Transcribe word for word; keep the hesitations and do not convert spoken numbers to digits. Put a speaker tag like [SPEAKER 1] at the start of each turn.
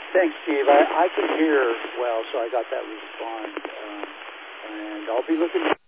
[SPEAKER 1] Thanks, Steve. I, I can hear well, so I got that respond. Um, and I'll be looking